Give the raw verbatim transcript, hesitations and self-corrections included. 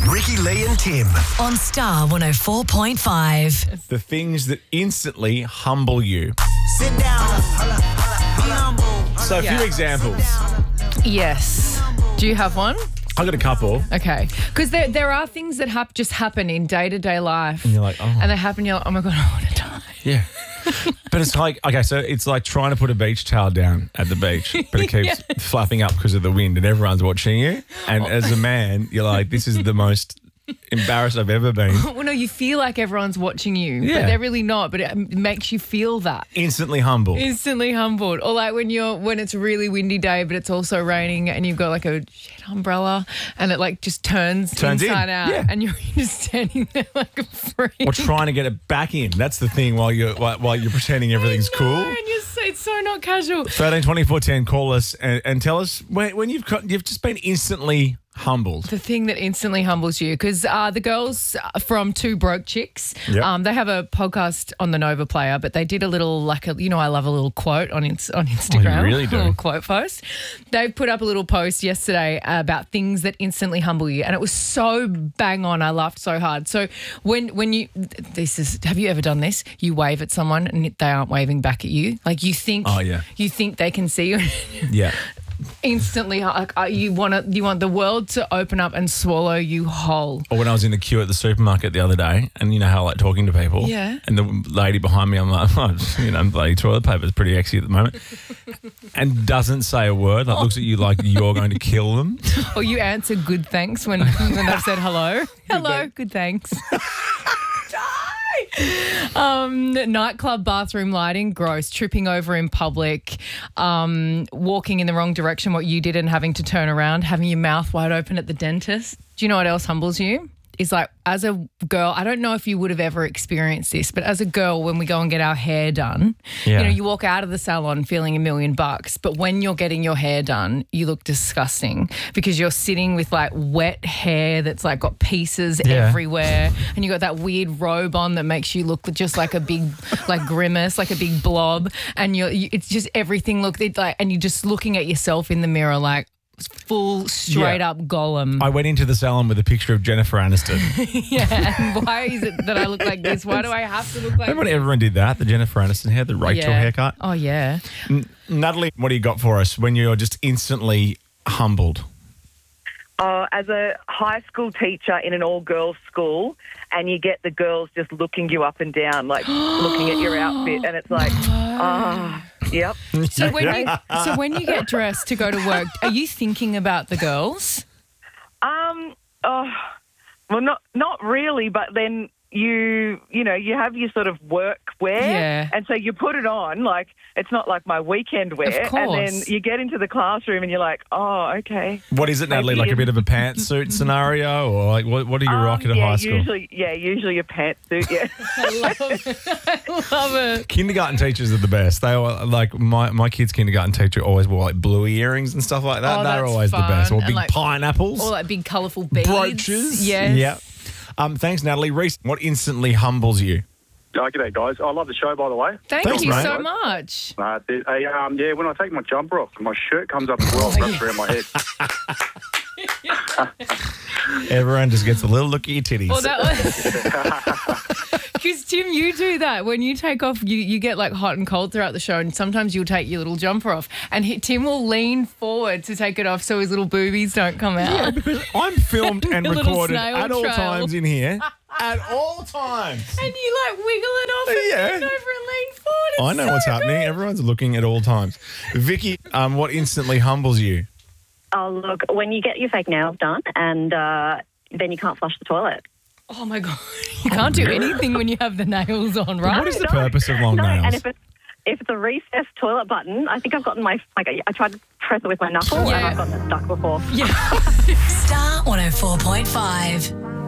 Ricky, Lee and Tim. On Star one oh four point five. The things that instantly humble you. Sit down. Be humble. So a Yeah. few examples. Yes. Do you have one? I got a couple. Okay. Because there, there are things that hap- just happen in day-to-day life. And you're like, oh. And they happen, you're like, oh my God, I want to die. Yeah. But it's like, okay, so it's like trying to put a beach towel down at the beach, but it keeps flapping up because of the wind and everyone's watching you. And as a man, you're like, this is the most embarrassed I've ever been. Well, no, you feel like everyone's watching you, Yeah. but they're really not. But it makes you feel that. Instantly humble. Instantly humbled. Or like when you're when it's a really windy day, but it's also raining, and you've got like a shit umbrella, and it like just turns, Turns in. inside out, Yeah. and you're just standing there like a freak. Or trying to get it back in. That's the thing while you're while, while you're pretending everything's I know, cool. And you're so, it's so not casual. thirteen twenty-four ten, call us and, and tell us when, when you've got, you've just been instantly humbled. The thing that instantly humbles you, because uh, the girls from Two Broke Chicks, Yep. um, they have a podcast on the Nova Player, but they did a little, like, a, you know, I love a little quote on ins- on Instagram. really do? A little quote post. They put up a little post yesterday about things that instantly humble you, and it was so bang on. I laughed so hard. So when when you, this is, have you ever done this? You wave at someone and they aren't waving back at you. Like you think, Oh, yeah. you think they can see you. Yeah. Instantly, like, uh, you want to, you want the world to open up and swallow you whole. Or when I was in the queue at the supermarket the other day, and you know how I like talking to people. Yeah. And the lady behind me, I'm like, oh, you know, bloody toilet paper is pretty exy at the moment, and doesn't say a word. Like looks at you like you're going to kill them. Or you answer good thanks when, when they've said hello. Hello, good thanks. Um, nightclub bathroom lighting, gross. Tripping over in public, um, walking in the wrong direction, what you did, and having to turn around, having your mouth wide open at the dentist. Do you know what else humbles you? Is like, as a girl, I don't know if you would have ever experienced this, but as a girl, when we go and get our hair done, Yeah. you know, you walk out of the salon feeling a million bucks, but when you're getting your hair done, you look disgusting because you're sitting with like wet hair that's like got pieces Yeah. everywhere, and you got that weird robe on that makes you look just like a big, like grimace, like a big blob, and you're, you, it's just everything look it's like, and you're just looking at yourself in the mirror like full straight Yeah. up Gollum. I went into the salon with a picture of Jennifer Aniston. Yeah, and why is it that I look like this? Why do I have to look like Remember when this? everyone did that? The Jennifer Aniston hair, the Rachel Yeah. haircut. Oh, yeah. N- Natalie, what do you got for us when you're just instantly humbled? Uh, as a high school teacher in an all-girls school, and you get the girls just looking you up and down, like looking at your outfit, and it's like, ah, yep. So when you so when you get dressed to go to work, are you thinking about the girls? Um, oh, well, not not really, but then you you know you have your sort of work wear, Yeah. and so you put it on, like it's not like my weekend wear, Of and then course. you get into the classroom and you're like, oh, okay. What is it, Natalie? Like a bit of a pantsuit scenario, or like what? What do you rock Um, at a yeah, high school? usually, yeah, usually a pantsuit, yeah. I love it. I love it. Kindergarten teachers are the best. They all, like my my kid's kindergarten teacher always wore like bluey earrings and stuff like that. Oh, They're that's always fun. the best. Or And, big like- pineapples, All like big colourful beads. brooches. Yes. Yep. Um, thanks, Natalie. Reese, what instantly humbles you? Oh, g'day, guys. I love the show, by the way. Thank Thanks, you mate. so much. Uh, it- hey, um, yeah, when I take my jumper off, my shirt comes up as well, wraps around my head. Everyone just gets a little look at your titties. Well, that was because Tim, you do that when you take off. You you get like hot and cold throughout the show, and sometimes you'll take your little jumper off, and he, Tim will lean forward to take it off so his little boobies don't come out. Yeah, because I'm filmed and A little recorded snail at all trail. times in here. At all times. And you like wiggle it off and Yeah. bend over and lean forward. It's I know so what's happening. good. Everyone's looking at all times. Vicky, um, what instantly humbles you? Oh, look, when you get your fake nails done and uh, then you can't flush the toilet. Oh my God. You can't do anything when you have the nails on, right? What is the purpose of long no, nails? and if it's, if it's a recessed toilet button, I think I've gotten my, like, I tried to press it with my knuckle Yeah. and I've gotten it stuck before. Yeah. Star one oh four point five.